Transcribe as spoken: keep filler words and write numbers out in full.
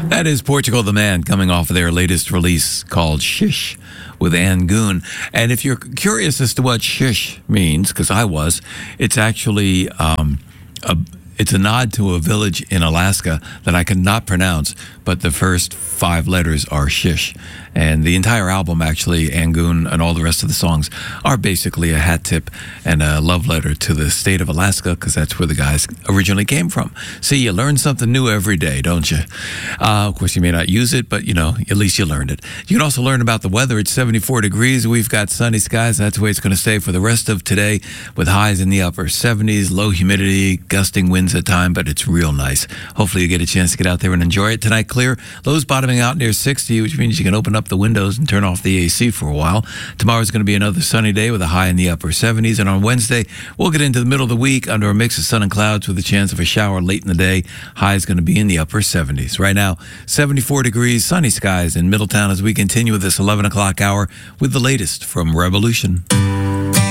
That is Portugal the Man, coming off of their latest release called Shish with Angoon. And if you're curious as to what Shish means, because I was, it's actually um, a, it's a nod to a village in Alaska that I cannot pronounce, but the first five letters are Shish. And the entire album, actually, Angoon and all the rest of the songs, are basically a hat tip and a love letter to the state of Alaska, because that's where the guys originally came from. See, you learn something new every day, don't you? Uh, of course, you may not use it, but, you know, at least you learned it. You can also learn about the weather. It's seventy-four degrees. We've got sunny skies. That's the way it's going to stay for the rest of today, with highs in the upper seventies, low humidity, gusting winds at times, but it's real nice. Hopefully you get a chance to get out there and enjoy it. Tonight, clear. Lows bottoming out near sixty, which means you can open up the windows and turn off the A C for a while. Tomorrow's going to be another sunny day with a high in the upper seventies. And on Wednesday, we'll get into the middle of the week under a mix of sun and clouds with a chance of a shower late in the day. High is going to be in the upper seventies. Right now, seventy-four degrees, sunny skies in Middletown as we continue with this eleven o'clock hour with the latest from Revolution.